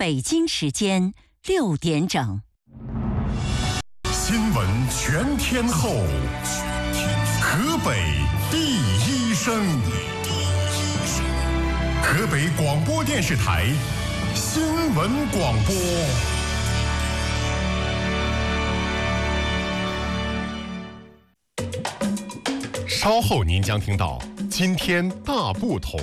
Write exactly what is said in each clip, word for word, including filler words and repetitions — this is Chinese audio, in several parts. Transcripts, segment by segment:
北京时间六点整。 新闻全天候，河北第一声，河北广播电视台新闻广播。稍后您将听到今天大不同。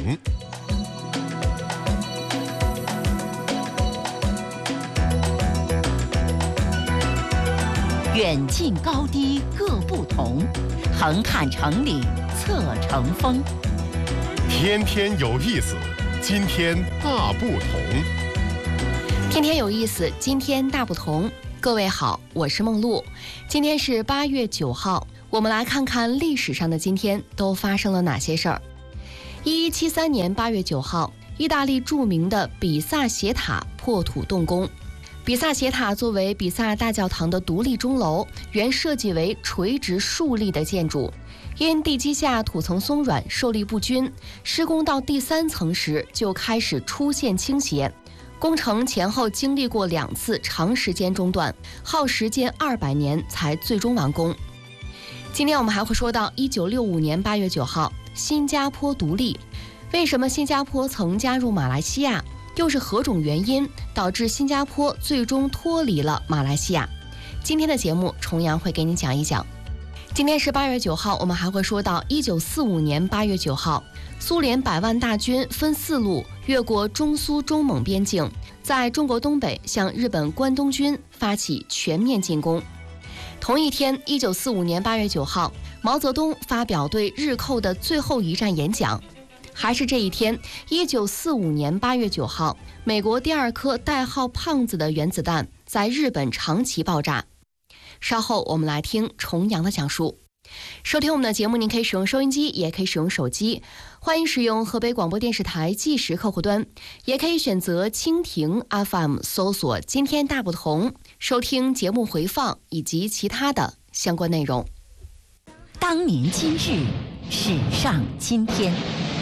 远近高低各不同，横看成岭侧成峰。 天天有意思，今天大不同。 天天有意思，今天大不同。各位好，我是梦露。今天是八月九号，我们来看看历史上的今天都发生了哪些事儿。一一七三年八月九号，意大利著名的比萨斜塔破土动工。比萨斜塔作为比萨大教堂的独立钟楼，原设计为垂直竖立的建筑，因地基下土层松软，受力不均，施工到第三层时就开始出现倾斜。工程前后经历过两次长时间中断，耗时间二百年才最终完工。今天我们还会说到一九六五年八月九号，新加坡独立。为什么新加坡曾加入马来西亚？又是何种原因导致新加坡最终脱离了马来西亚？今天的节目重阳会给你讲一讲。今天是八月九号，我们还会说到一九四五年八月九号，苏联百万大军分四路越过中苏中蒙边境，在中国东北向日本关东军发起全面进攻。同一天，一九四五年八月九号，毛泽东发表对日寇的最后一战演讲。还是这一天，一九四五年八月九号，美国第二颗代号胖子的原子弹在日本长崎爆炸。稍后我们来听重阳的讲述。收听我们的节目，您可以使用收音机，也可以使用手机，欢迎使用河北广播电视台计时客户端，也可以选择蜻蜓 F M 搜索今天大不同，收听节目回放以及其他的相关内容。 当年今日，史上今天。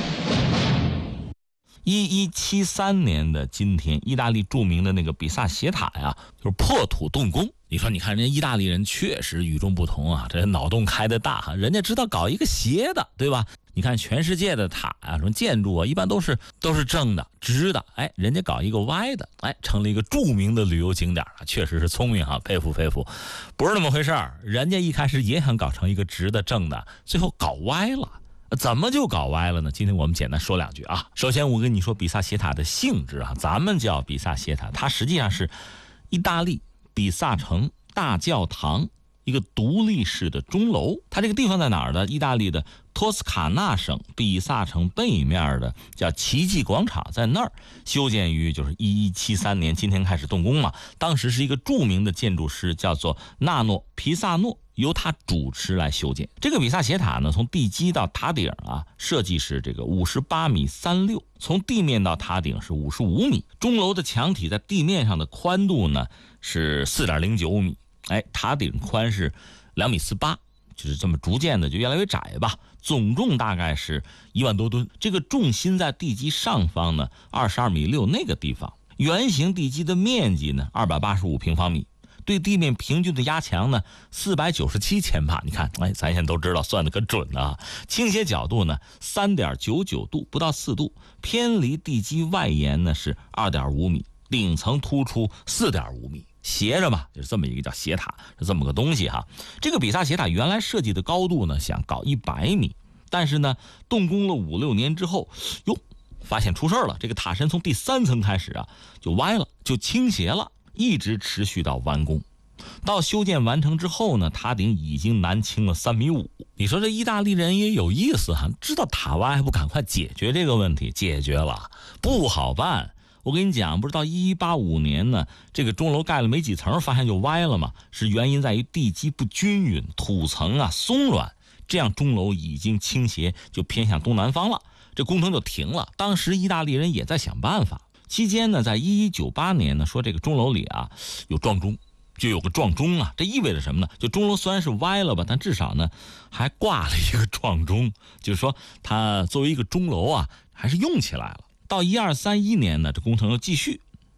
一一七三年的今天，意大利著名的那个比萨斜塔呀，就是破土动工。你说，你看人家意大利人确实与众不同啊，这脑洞开得大哈，人家知道搞一个斜的，对吧？你看全世界的塔啊，什么建筑啊，一般都是都是正的、直的，哎，人家搞一个歪的，哎，成了一个著名的旅游景点啊，确实是聪明啊，佩服佩服。不是那么回事儿，人家一开始也想搞成一个直的、正的，最后搞歪了。怎么就搞歪了呢？今天我们简单说两句啊。首先我跟你说比萨斜塔的性质啊，咱们叫比萨斜塔，它实际上是意大利比萨城大教堂一个独立式的钟楼。它这个地方在哪儿呢？意大利的托斯卡纳省比萨城背面的叫奇迹广场，在那儿修建于就是一一七三年，今天开始动工嘛。当时是一个著名的建筑师叫做纳诺皮萨诺，由他主持来修建。这个比萨斜塔呢，从地基到塔顶啊，设计是这个五十八米三六，从地面到塔顶是五十五米。钟楼的墙体在地面上的宽度呢是四点零九米，哎，塔顶宽是两米四八，就是这么逐渐的就越来越窄吧。总重大概是一万多吨，这个重心在地基上方呢二十二米六那个地方。圆形地基的面积呢二百八十五平方米。对地面平均的压强呢四百九十七千帕，你看，哎，咱现在都知道，算的可准了啊。倾斜角度呢三点九九度，不到四度，偏离地基外沿呢是二点五米，顶层突出四点五米，斜着嘛，就是这么一个叫斜塔，是这么个东西哈。这个比萨斜塔原来设计的高度呢想搞一百米，但是呢动工了五六年之后，哟，发现出事了，这个塔身从第三层开始啊就歪了，就倾斜了。一直持续到完工，到修建完成之后呢，塔顶已经南倾了三米五。你说这意大利人也有意思哈，知道塔歪还不赶快解决这个问题？解决了，不好办。我跟你讲，不是到一一八五年呢，这个钟楼盖了没几层，发现就歪了嘛？是原因在于地基不均匀，土层啊松软，这样钟楼已经倾斜，就偏向东南方了，这工程就停了。当时意大利人也在想办法。期间呢，在一一九八年呢，说这个钟楼里啊有撞钟，就有个撞钟啊，这意味着什么呢？就钟楼虽然是歪了吧，但至少呢还挂了一个撞钟，就是说它作为一个钟楼啊，还是用起来了。到一二三一年呢，这工程又继续，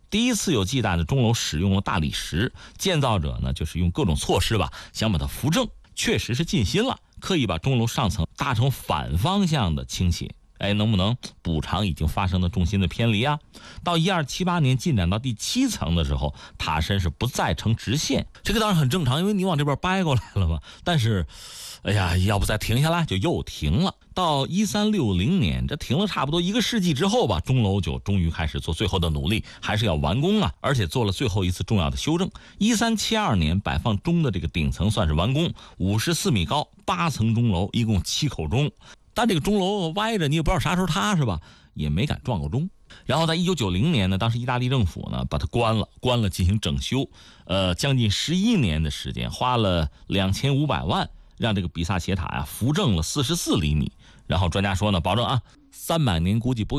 第一次有记载的钟楼使用了大理石，建造者呢就是用各种措施吧，想把它扶正，确实是尽心了，刻意把钟楼上层搭成反方向的倾斜。哎，能不能补偿已经发生的重心的偏离啊？到一二七八年进展到第七层的时候，塔身是不再呈直线，这个当然很正常，因为你往这边掰过来了嘛。但是，哎呀，要不再停下来，就又停了。到一三六零年，这停了差不多一个世纪之后吧，钟楼就终于开始做最后的努力，还是要完工啊，而且做了最后一次重要的修正。一三七二年，摆放钟的这个顶层算是完工，五十四米高，八层钟楼，一共七口钟。但这个钟楼歪着，你也不知道啥时候塌是吧？也没敢撞过钟。然后在一九九零年呢，当时意大利政府呢把它关了，关了进行整修，呃，将近十一年的时间，花了两千五百万，让这个比萨斜塔呀、啊、扶正了四十四厘米。然后专家说呢，保证啊，三百年估计不会